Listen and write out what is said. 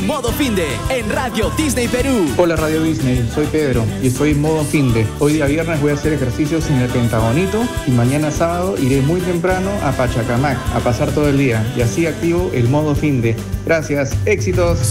modo finde en Radio Disney Perú. Hola Radio Disney, soy Pedro y estoy en modo finde. Hoy día viernes voy a hacer ejercicios en el Pentagonito y mañana sábado iré muy temprano a Pachacamac a pasar todo el día y así activo el modo finde. Gracias, éxitos.